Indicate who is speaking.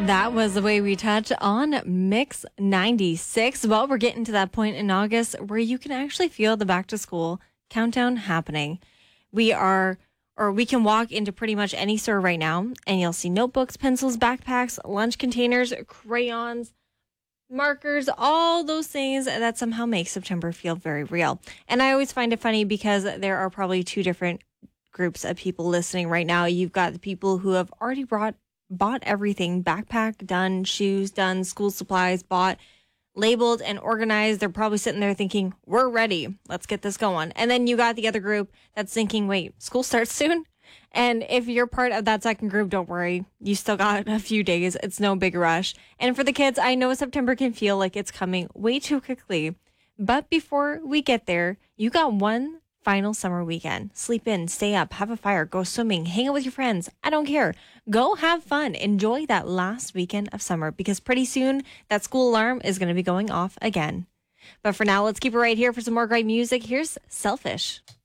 Speaker 1: That was The Way We Touch on Mix 96. Well, we're getting to that point in August where you can actually feel the back to school countdown happening. We can walk into pretty much any store right now and you'll see notebooks, pencils, backpacks, lunch containers, crayons, markers, all those things that somehow make September feel very real. And I always find it funny because there are probably two different groups of people listening right now. You've got the people who have already bought everything, backpack done, shoes done, school supplies bought, labeled and organized. They're probably sitting there thinking, we're ready. Let's get this going. And then you got the other group that's thinking, wait, school starts soon? And if you're part of that second group, don't worry. You still got a few days. It's no big rush. And for the kids, I know September can feel like it's coming way too quickly. But before we get there, you got one final summer weekend. Sleep in, stay up, have a fire, go swimming, hang out with your friends. I don't care. Go have fun. Enjoy that last weekend of summer because pretty soon that school alarm is going to be going off again. But for now, let's keep it right here for some more great music. Here's Selfish.